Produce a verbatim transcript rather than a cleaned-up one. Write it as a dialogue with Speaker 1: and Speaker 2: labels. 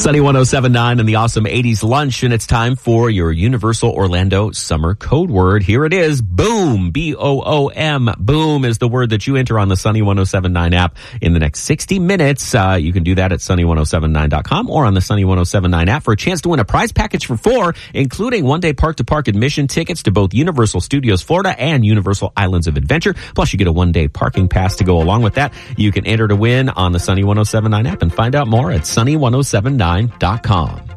Speaker 1: Sunny one oh seven point nine and the awesome eighties lunch, and it's time for your Universal Orlando summer code word. Here it is, boom, B O O M. Boom is the word that you enter on the Sunny one oh seven point nine app in the next sixty minutes. Uh, you can do that at sunny one oh seven nine dot com or on the Sunny one oh seven point nine app for a chance to win a prize package for four, including one-day park-to-park admission tickets to both Universal Studios Florida and Universal Islands of Adventure. Plus, you get a one-day parking pass to go along with that. You can enter to win on the Sunny one oh seven point nine app and find out more at sunny one oh seven nine dot com.